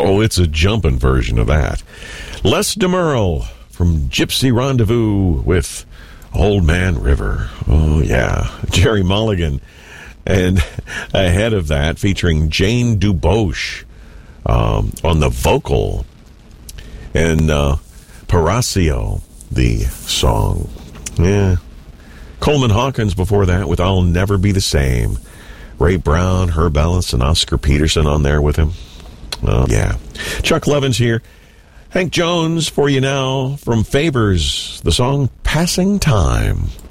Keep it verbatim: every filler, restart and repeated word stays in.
Oh, it's a jumping version of that. Les DeMurle from Gypsy Rendezvous with Old Man River. Oh, yeah. Jerry Mulligan. And ahead of that, featuring Jane DuBois um, on the vocal. And uh, Parasio, the song. Yeah. Coleman Hawkins before that with I'll Never Be the Same. Ray Brown, Herb Ellis, and Oscar Peterson on there with him. Uh, yeah. Chuck Levins here. Hank Jones for you now from Favors, the song Passing Time.